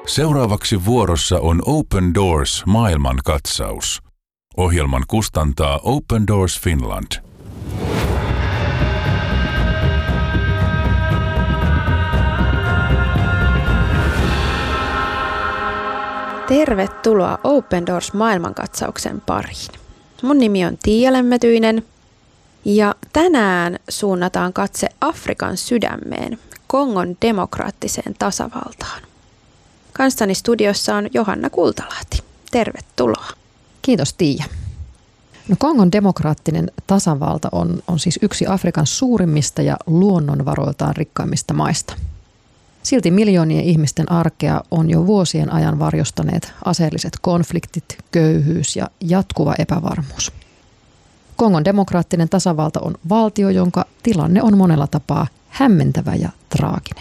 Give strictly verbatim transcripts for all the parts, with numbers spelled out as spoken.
Seuraavaksi vuorossa on Open Doors maailmankatsaus. Ohjelman kustantaa Open Doors Finland. Tervetuloa Open Doors maailmankatsauksen pariin. Mun nimi on Tiia Lemmetyinen ja tänään suunnataan katse Afrikan sydämeen, Kongon demokraattiseen tasavaltaan. Kanssani studiossa on Johanna Kultalahti. Tervetuloa. Kiitos Tiia. No, Kongon demokraattinen tasavalta on, on siis yksi Afrikan suurimmista ja luonnonvaroiltaan rikkaimmista maista. Silti miljoonien ihmisten arkea on jo vuosien ajan varjostaneet aseelliset konfliktit, köyhyys ja jatkuva epävarmuus. Kongon demokraattinen tasavalta on valtio, jonka tilanne on monella tapaa hämmentävä ja traaginen.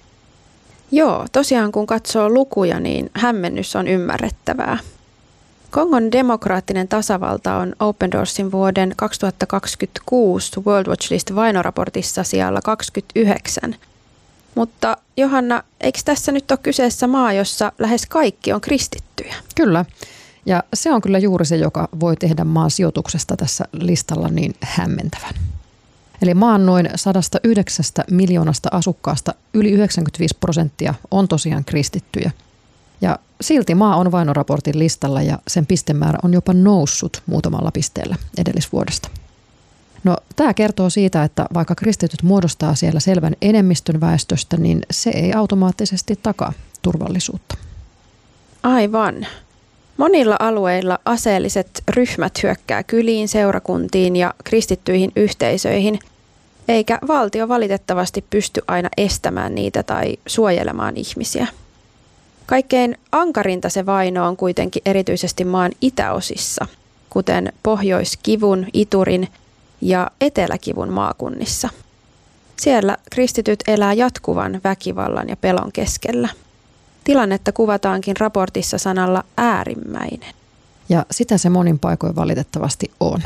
Joo, tosiaan kun katsoo lukuja, niin hämmennys on ymmärrettävää. Kongon demokraattinen tasavalta on Open Doorsin vuoden kaksituhattakaksikymmentäkuusi World Watch List vainoraportissa sijalla kaksikymmentäyhdeksän. Mutta Johanna, eikö tässä nyt ole kyseessä maa, jossa lähes kaikki on kristittyjä? Kyllä, ja se on kyllä juuri se, joka voi tehdä maan sijoituksesta tässä listalla niin hämmentävän. Eli maan noin sata yhdeksän miljoonasta asukkaasta yli yhdeksänkymmentäviisi prosenttia on tosiaan kristittyjä. Ja silti maa on vainoraportin listalla ja sen pistemäärä on jopa noussut muutamalla pisteellä edellisvuodesta. No, tämä kertoo siitä, että vaikka kristityt muodostaa siellä selvän enemmistön väestöstä, niin se ei automaattisesti takaa turvallisuutta. Aivan. Monilla alueilla aseelliset ryhmät hyökkää kyliin, seurakuntiin ja kristittyihin yhteisöihin, eikä valtio valitettavasti pysty aina estämään niitä tai suojelemaan ihmisiä. Kaikkein ankarinta se vaino on kuitenkin erityisesti maan itäosissa, kuten Pohjois-Kivun, Iturin ja Etelä-Kivun maakunnissa. Siellä kristityt elää jatkuvan väkivallan ja pelon keskellä. Tilannetta kuvataankin raportissa sanalla äärimmäinen. Ja sitä se monin paikoin valitettavasti on.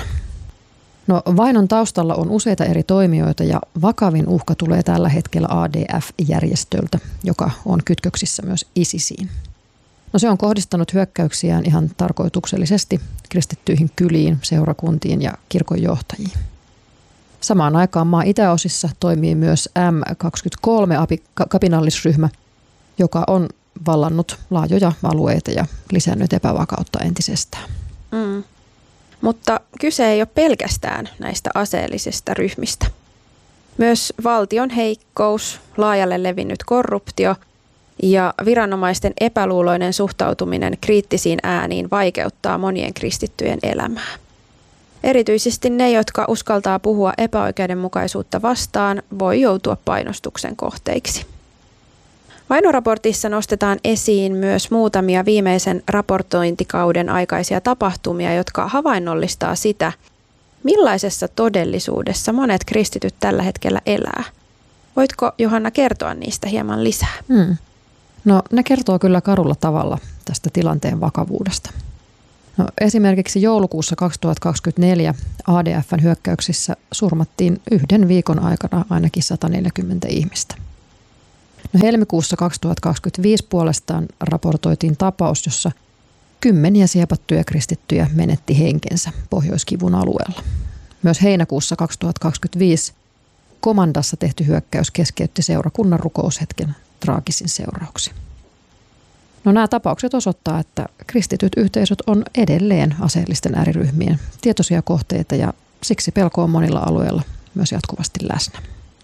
No, vainon taustalla on useita eri toimijoita ja vakavin uhka tulee tällä hetkellä A D F-järjestöltä, joka on kytköksissä myös ISISiin. No, se on kohdistanut hyökkäyksiään ihan tarkoituksellisesti kristittyihin kyliin, seurakuntiin ja kirkon johtajiin. Samaan aikaan maan itäosissa toimii myös M kaksikymmentäkolme-kapinallisryhmä, joka on vallannut laajoja alueita ja lisännyt epävakautta entisestään. Mm. Mutta kyse ei ole pelkästään näistä aseellisista ryhmistä. Myös valtion heikkous, laajalle levinnyt korruptio ja viranomaisten epäluuloinen suhtautuminen kriittisiin ääniin vaikeuttaa monien kristittyjen elämää. Erityisesti ne, jotka uskaltaa puhua epäoikeudenmukaisuutta vastaan, voi joutua painostuksen kohteiksi. Vainoraportissa nostetaan esiin myös muutamia viimeisen raportointikauden aikaisia tapahtumia, jotka havainnollistaa sitä, millaisessa todellisuudessa monet kristityt tällä hetkellä elää. Voitko, Johanna, kertoa niistä hieman lisää? Hmm. No, ne kertoo kyllä karulla tavalla tästä tilanteen vakavuudesta. No, esimerkiksi joulukuussa kaksituhattakaksikymmentäneljä A D F:n hyökkäyksissä surmattiin yhden viikon aikana ainakin sata neljäkymmentä ihmistä. No, helmikuussa kaksituhattakaksikymmentäviisi puolestaan raportoitiin tapaus, jossa kymmeniä siepattuja kristittyjä menetti henkensä Pohjois-Kivun alueella. Myös heinäkuussa kaksituhattakaksikymmentäviisi Komandassa tehty hyökkäys keskeytti seurakunnan rukoushetken traagisin seurauksin. No, nämä tapaukset osoittaa, että kristityt yhteisöt on edelleen aseellisten ääriryhmien tietoisia kohteita ja siksi pelko on monilla alueilla myös jatkuvasti läsnä.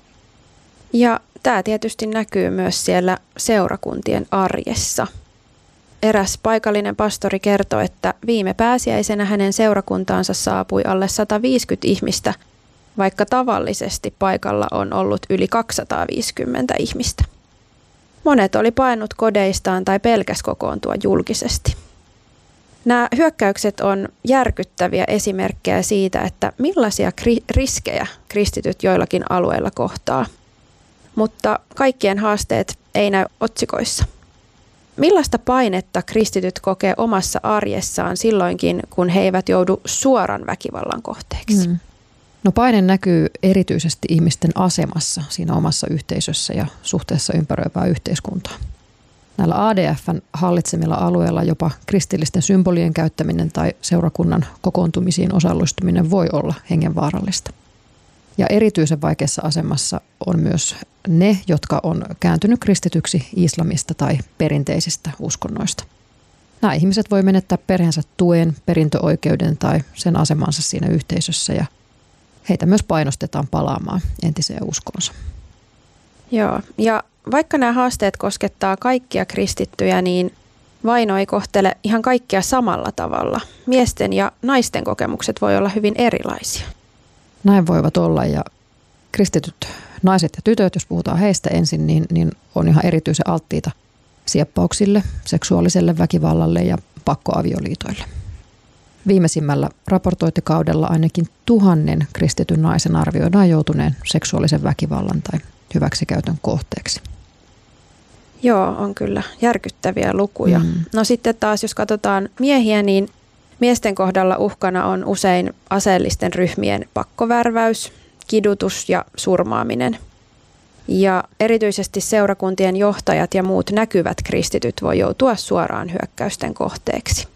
Ja tämä tietysti näkyy myös siellä seurakuntien arjessa. Eräs paikallinen pastori kertoi, että viime pääsiäisenä hänen seurakuntaansa saapui alle sata viisikymmentä ihmistä, vaikka tavallisesti paikalla on ollut yli kaksisataaviisikymmentä ihmistä. Monet oli paennut kodeistaan tai pelkäs kokoontua julkisesti. Nämä hyökkäykset on järkyttäviä esimerkkejä siitä, että millaisia kri- riskejä kristityt joillakin alueilla kohtaa. Mutta kaikkien haasteet ei näy otsikoissa. Millaista painetta kristityt kokee omassa arjessaan silloinkin, kun he eivät joudu suoran väkivallan kohteeksi? Mm. No, paine näkyy erityisesti ihmisten asemassa siinä omassa yhteisössä ja suhteessa ympäröivää yhteiskuntaa. Näillä A D F:n hallitsemilla alueilla jopa kristillisten symbolien käyttäminen tai seurakunnan kokoontumisiin osallistuminen voi olla hengenvaarallista. Ja erityisen vaikeassa asemassa on myös ne, jotka on kääntynyt kristityksi islamista tai perinteisistä uskonnoista. Nämä ihmiset voi menettää perheensä tuen, perintöoikeuden tai sen asemansa siinä yhteisössä ja heitä myös painostetaan palaamaan entiseen uskoonsa. Joo, ja vaikka nämä haasteet koskettaa kaikkia kristittyjä, niin vaino ei kohtele ihan kaikkia samalla tavalla. Miesten ja naisten kokemukset voi olla hyvin erilaisia. Näin voivat olla ja kristityt naiset ja tytöt, jos puhutaan heistä ensin, niin, niin on ihan erityisen alttiita sieppauksille, seksuaaliselle väkivallalle ja pakkoavioliitoille. Viimeisimmällä raportointikaudella ainakin tuhannen kristityn naisen arvioidaan joutuneen seksuaalisen väkivallan tai hyväksikäytön kohteeksi. Joo, on kyllä järkyttäviä lukuja. Mm. No sitten taas, jos katsotaan miehiä, niin miesten kohdalla uhkana on usein aseellisten ryhmien pakkovärväys, kidutus ja surmaaminen. Ja erityisesti seurakuntien johtajat ja muut näkyvät kristityt voi joutua suoraan hyökkäysten kohteeksi.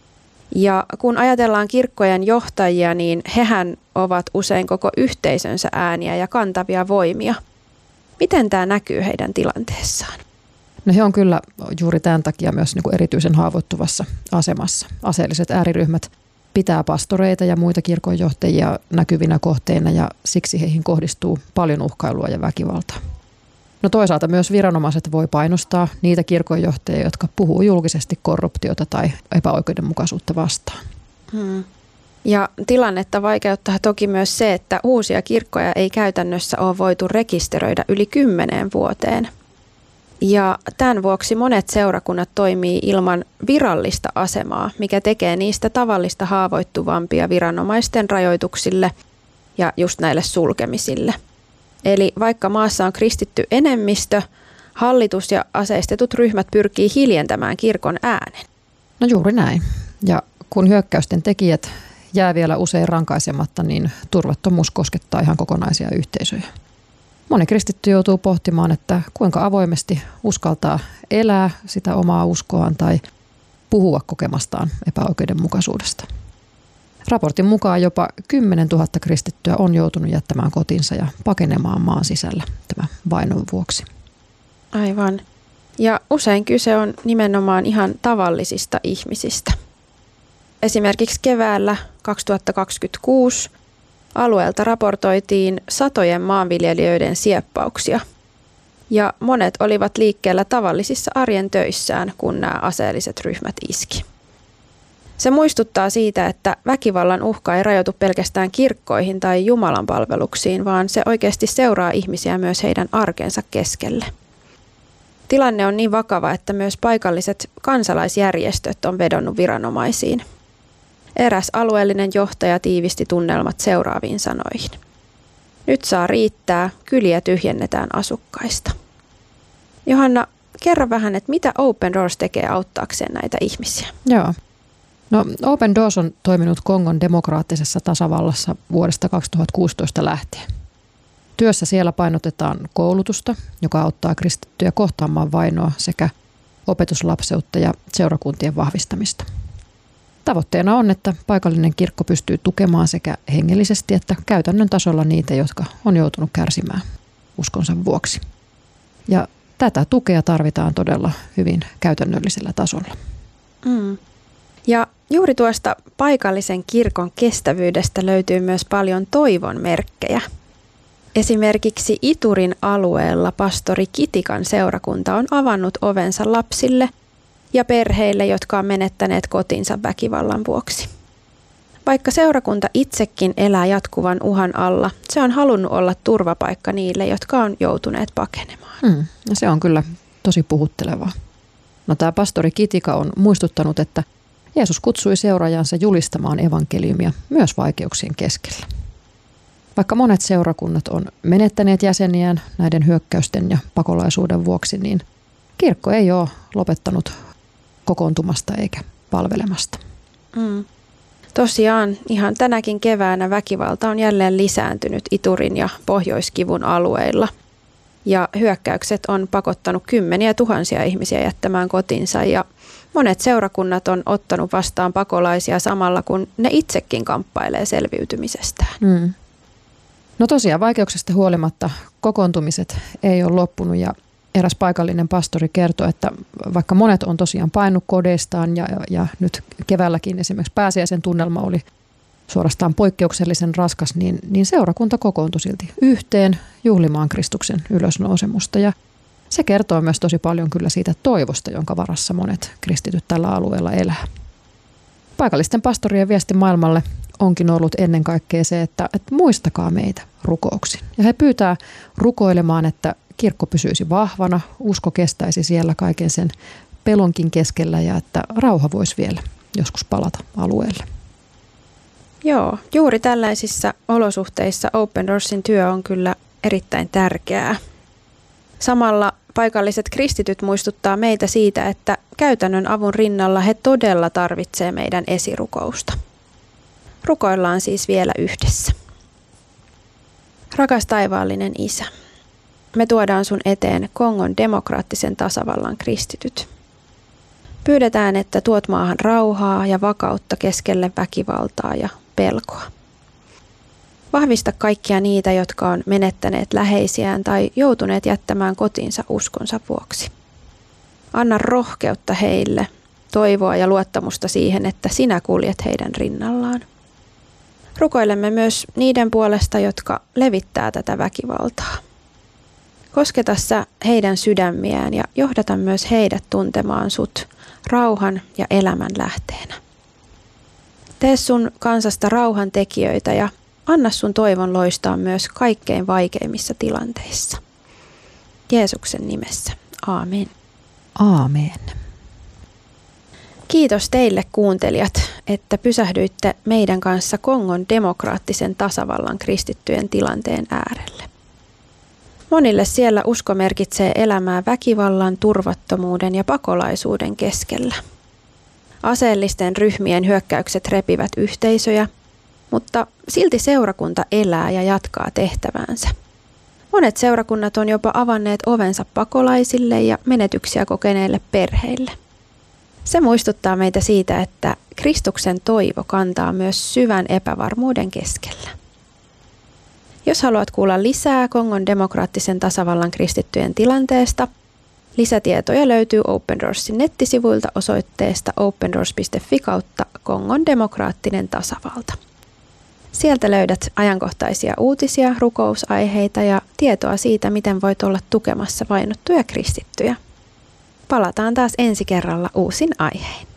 Ja kun ajatellaan kirkkojen johtajia, niin hehän ovat usein koko yhteisönsä ääniä ja kantavia voimia. Miten tämä näkyy heidän tilanteessaan? No he on kyllä juuri tämän takia myös niin kuin erityisen haavoittuvassa asemassa. Aseelliset ääriryhmät pitää pastoreita ja muita kirkonjohtajia näkyvinä kohteina ja siksi heihin kohdistuu paljon uhkailua ja väkivaltaa. No toisaalta myös viranomaiset voi painostaa niitä kirkonjohtajia, jotka puhuu julkisesti korruptiota tai epäoikeudenmukaisuutta vastaan. Hmm. Ja tilannetta vaikeuttaa toki myös se, että uusia kirkkoja ei käytännössä ole voitu rekisteröidä yli kymmeneen vuoteen. Ja tämän vuoksi monet seurakunnat toimii ilman virallista asemaa, mikä tekee niistä tavallista haavoittuvampia viranomaisten rajoituksille ja just näille sulkemisille. Eli vaikka maassa on kristitty enemmistö, hallitus ja aseistetut ryhmät pyrkii hiljentämään kirkon äänen. No juuri näin. Ja kun hyökkäysten tekijät jää vielä usein rankaisematta, niin turvattomuus koskettaa ihan kokonaisia yhteisöjä. Moni kristitty joutuu pohtimaan, että kuinka avoimesti uskaltaa elää sitä omaa uskoaan tai puhua kokemastaan epäoikeudenmukaisuudesta. Raportin mukaan jopa kymmenen tuhatta kristittyä on joutunut jättämään kotinsa ja pakenemaan maan sisällä tämän vainon vuoksi. Aivan. Ja usein kyse on nimenomaan ihan tavallisista ihmisistä. Esimerkiksi keväällä kaksituhattakaksikymmentäkuusi alueelta raportoitiin satojen maanviljelijöiden sieppauksia. Ja monet olivat liikkeellä tavallisissa arjen töissään, kun nämä aseelliset ryhmät iski. Se muistuttaa siitä, että väkivallan uhka ei rajoitu pelkästään kirkkoihin tai Jumalan palveluksiin, vaan se oikeasti seuraa ihmisiä myös heidän arkensa keskelle. Tilanne on niin vakava, että myös paikalliset kansalaisjärjestöt on vedonnut viranomaisiin. Eräs alueellinen johtaja tiivisti tunnelmat seuraaviin sanoihin. Nyt saa riittää, kyliä tyhjennetään asukkaista. Johanna, kerro vähän, että mitä Open Doors tekee auttaakseen näitä ihmisiä? Joo. No, Open Doors on toiminut Kongon demokraattisessa tasavallassa vuodesta kaksituhattakuusitoista lähtien. Työssä siellä painotetaan koulutusta, joka auttaa kristittyjä kohtaamaan vainoa sekä opetuslapseutta ja seurakuntien vahvistamista. Tavoitteena on, että paikallinen kirkko pystyy tukemaan sekä hengellisesti että käytännön tasolla niitä, jotka on joutunut kärsimään uskonsa vuoksi. Ja tätä tukea tarvitaan todella hyvin käytännöllisellä tasolla. Mm. Ja juuri tuosta paikallisen kirkon kestävyydestä löytyy myös paljon toivon merkkejä. Esimerkiksi Iturin alueella pastori Kitikan seurakunta on avannut ovensa lapsille ja perheille, jotka on menettäneet kotinsa väkivallan vuoksi. Vaikka seurakunta itsekin elää jatkuvan uhan alla, se on halunnut olla turvapaikka niille, jotka on joutuneet pakenemaan. Hmm, ja se on kyllä tosi puhuttelevaa. No, tämä pastori Kitika on muistuttanut, että Jeesus kutsui seuraajansa julistamaan evankeliumia myös vaikeuksien keskellä. Vaikka monet seurakunnat on menettäneet jäseniään näiden hyökkäysten ja pakolaisuuden vuoksi, niin kirkko ei ole lopettanut kokoontumasta eikä palvelemasta. Mm. Tosiaan ihan tänäkin keväänä väkivalta on jälleen lisääntynyt Iturin ja Pohjoiskivun alueilla. Ja hyökkäykset on pakottanut kymmeniä tuhansia ihmisiä jättämään kotinsa ja monet seurakunnat on ottanut vastaan pakolaisia samalla, kun ne itsekin kamppailee selviytymisestään. Mm. No tosiaan vaikeuksista huolimatta kokoontumiset ei ole loppunut ja eräs paikallinen pastori kertoi, että vaikka monet on tosiaan painut kodeistaan ja, ja nyt keväälläkin esimerkiksi pääsiäisen tunnelma oli suorastaan poikkeuksellisen raskas, niin, niin seurakunta kokoontui silti yhteen juhlimaan Kristuksen ylösnousemusta. Ja se kertoo myös tosi paljon kyllä siitä toivosta, jonka varassa monet kristityt tällä alueella elää. Paikallisten pastorien viesti maailmalle onkin ollut ennen kaikkea se, että, että muistakaa meitä rukouksin. Ja he pyytää rukoilemaan, että kirkko pysyisi vahvana, usko kestäisi siellä kaiken sen pelonkin keskellä ja että rauha voisi vielä joskus palata alueelle. Joo, juuri tällaisissa olosuhteissa Open Doorsin työ on kyllä erittäin tärkeää. Samalla paikalliset kristityt muistuttaa meitä siitä, että käytännön avun rinnalla he todella tarvitsee meidän esirukousta. Rukoillaan siis vielä yhdessä. Rakas taivaallinen Isä, me tuodaan sun eteen Kongon demokraattisen tasavallan kristityt. Pyydetään, että tuot maahan rauhaa ja vakautta keskelle väkivaltaa ja pelkoa. Vahvista kaikkia niitä, jotka on menettäneet läheisiään tai joutuneet jättämään kotinsa uskonsa vuoksi. Anna rohkeutta heille, toivoa ja luottamusta siihen, että sinä kuljet heidän rinnallaan. Rukoilemme myös niiden puolesta, jotka levittää tätä väkivaltaa. Kosketa sä heidän sydämiään ja johdata myös heidät tuntemaan sut rauhan ja elämän lähteenä. Tee sun kansasta rauhan tekijöitä ja anna sun toivon loistaa myös kaikkein vaikeimmissa tilanteissa. Jeesuksen nimessä. Aamen. Aamen. Kiitos teille kuuntelijat, että pysähdyitte meidän kanssa Kongon demokraattisen tasavallan kristittyjen tilanteen äärelle. Monille siellä usko merkitsee elämää väkivallan, turvattomuuden ja pakolaisuuden keskellä. Aseellisten ryhmien hyökkäykset repivät yhteisöjä, mutta silti seurakunta elää ja jatkaa tehtäväänsä. Monet seurakunnat on jopa avanneet ovensa pakolaisille ja menetyksiä kokeneille perheille. Se muistuttaa meitä siitä, että Kristuksen toivo kantaa myös syvän epävarmuuden keskellä. Jos haluat kuulla lisää Kongon demokraattisen tasavallan kristittyjen tilanteesta, lisätietoja löytyy Open Doorsin nettisivuilta osoitteesta opendoors piste fi kautta Kongon demokraattinen tasavalta. Sieltä löydät ajankohtaisia uutisia, rukousaiheita ja tietoa siitä, miten voit olla tukemassa vainottuja kristittyjä. Palataan taas ensi kerralla uusin aihein.